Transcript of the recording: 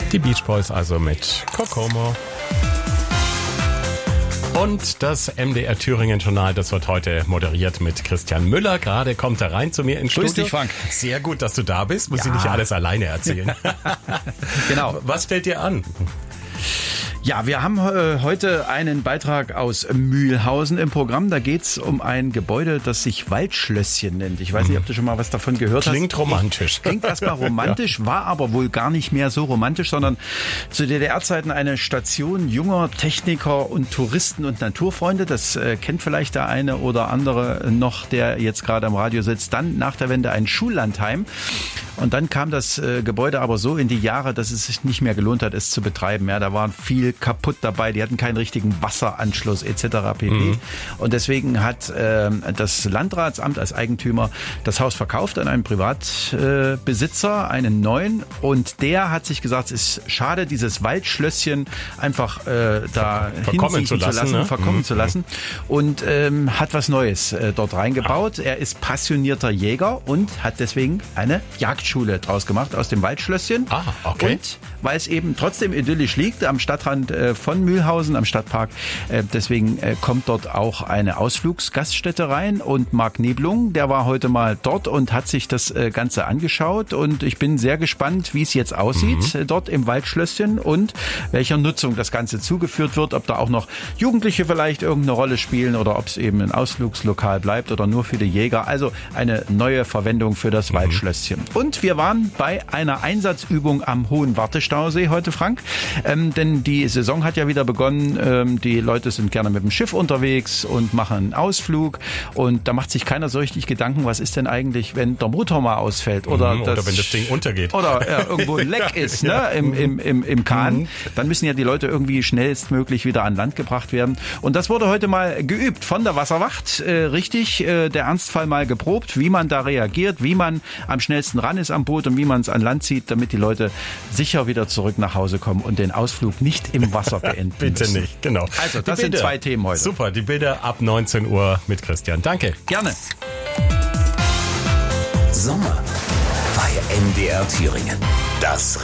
Die Beach Boys also mit Kokomo. Und das MDR Thüringen Journal, das wird heute moderiert mit Christian Müller. Gerade kommt er rein zu mir ins Studio. Grüß dich, Frank. Sehr gut, dass du da bist. Muss ich nicht alles alleine erzählen. Genau. Was stellt dir an? Ja, wir haben heute einen Beitrag aus Mühlhausen im Programm. Da geht's um ein Gebäude, das sich Waldschlösschen nennt. Ich weiß nicht, ob du schon mal was davon gehört hast. Klingt romantisch. Klingt erstmal romantisch, war aber wohl gar nicht mehr so romantisch, sondern zu DDR-Zeiten eine Station junger Techniker und Touristen und Naturfreunde. Das kennt vielleicht der eine oder andere noch, der jetzt gerade am Radio sitzt. Dann nach der Wende ein Schullandheim. Und dann kam das Gebäude aber so in die Jahre, dass es sich nicht mehr gelohnt hat, es zu betreiben. Ja, da war viel kaputt dabei. Die hatten keinen richtigen Wasseranschluss etc. pp. Und deswegen hat das Landratsamt als Eigentümer das Haus verkauft an einen Privatbesitzer, einen neuen. Und der hat sich gesagt, es ist schade, dieses Waldschlösschen einfach da verkommen zu lassen. Und hat was Neues dort reingebaut. Er ist passionierter Jäger und hat deswegen eine Jagdschule draus gemacht aus dem Waldschlösschen. Okay. Und weil es eben trotzdem idyllisch liegt, am Stadtrand von Mühlhausen, am Stadtpark, deswegen kommt dort auch eine Ausflugsgaststätte rein. Und Marc Neblung, der war heute mal dort und hat sich das Ganze angeschaut. Und ich bin sehr gespannt, wie es jetzt aussieht dort im Waldschlösschen und welcher Nutzung das Ganze zugeführt wird. Ob da auch noch Jugendliche vielleicht irgendeine Rolle spielen oder ob es eben ein Ausflugslokal bleibt oder nur für die Jäger. Also eine neue Verwendung für das Waldschlösschen. Und wir waren bei einer Einsatzübung am Hohen Wartestausee heute, Frank. Denn die Saison hat ja wieder begonnen. Die Leute sind gerne mit dem Schiff unterwegs und machen einen Ausflug. Und da macht sich keiner so richtig Gedanken, was ist denn eigentlich, wenn der Motor mal ausfällt oder wenn das Ding untergeht. Oder irgendwo ein Leck ist, ne, im Kahn. Dann müssen ja die Leute irgendwie schnellstmöglich wieder an Land gebracht werden. Und das wurde heute mal geübt von der Wasserwacht. Richtig, der Ernstfall mal geprobt, wie man da reagiert, wie man am schnellsten ran ist am Boot und wie man es an Land zieht, damit die Leute sicher wieder zurück nach Hause kommen und den Ausflug nicht im Wasser beenden Bitte müssen. nicht, genau. Also, das sind zwei Themen heute. Super, die Bilder ab 19 Uhr mit Christian. Danke. Gerne. Sommer bei MDR Thüringen. Das